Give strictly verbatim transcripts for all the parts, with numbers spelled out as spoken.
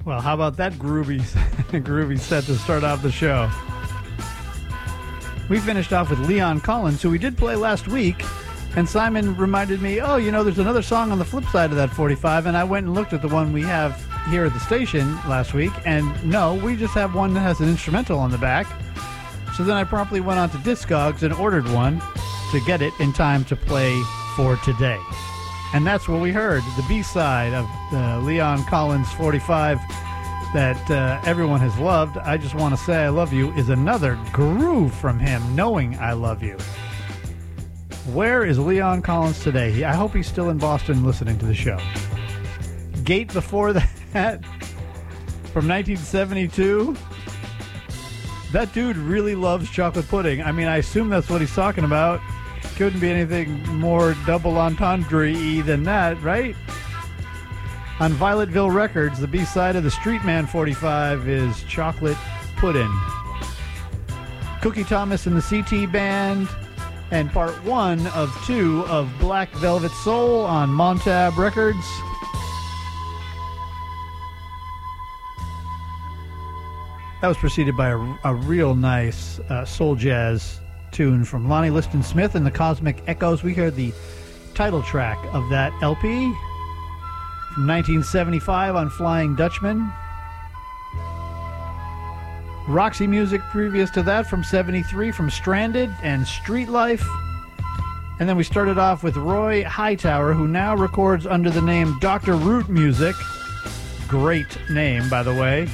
Well, how about that groovy, groovy set to start off the show? We finished off with Leon Collins, who we did play last week, and Simon reminded me, oh, you know, there's another song on the flip side of that forty-five, and I went and looked at the one we have here at the station last week, and no, we just have one that has an instrumental on the back. So then I promptly went on to Discogs and ordered one to get it in time to play for today. And that's what we heard, the B-side of the Leon Collins forty-five that uh, everyone has loved. I Just Want to Say I Love You is another groove from him, Knowing I Love You. Where is Leon Collins today? I hope he's still in Boston listening to the show. Gate before that, from nineteen seventy-two. That dude really loves chocolate pudding. I mean, I assume that's what he's talking about. Couldn't be anything more double entendre-y than that, right? On Violetville Records, the B-side of the Streetman forty-five is Chocolate Puddin'. Cookie Thomas and the C T Band, and part one of two of Black Velvet Soul on Montab Records. That was preceded by a, a real nice uh, soul jazz tune from Lonnie Liston Smith and the Cosmic Echoes. We heard the title track of that L P from nineteen seventy-five on Flying Dutchman. Roxy Music previous to that from seventy-three from Stranded and Street Life. And then we started off with Roy Hightower, who now records under the name Doctor Root Music. Great name, by the way.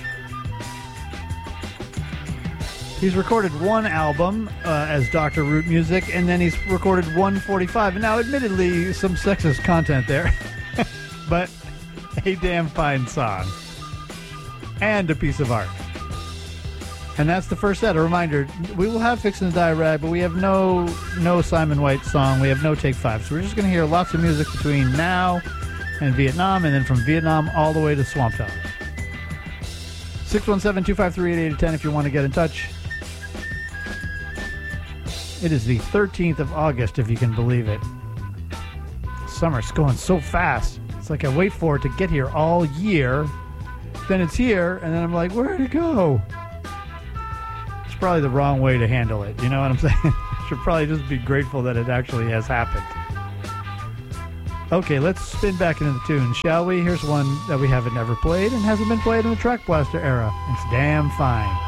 He's recorded one album uh, as Doctor Root Music, and then he's recorded one forty-five. And now, admittedly, some sexist content there, but a damn fine song. And a piece of art. And that's the first set. A reminder, we will have Fixin' to Die Rag, but we have no no Simon White song. We have no Take Five. So we're just going to hear lots of music between now and Vietnam, and then from Vietnam all the way to Swamp Town. six one seven, two five three, eight eight one zero if you want to get in touch. It is the thirteenth of August, if you can believe it. Summer's going so fast. It's like I wait for it to get here all year. Then it's here, and then I'm like, where'd it go? It's probably the wrong way to handle it. You know what I'm saying? I should probably just be grateful that it actually has happened. Okay, let's spin back into the tune, shall we? Here's one that we haven't ever played and hasn't been played in the Track Blaster era. It's Damn Fine.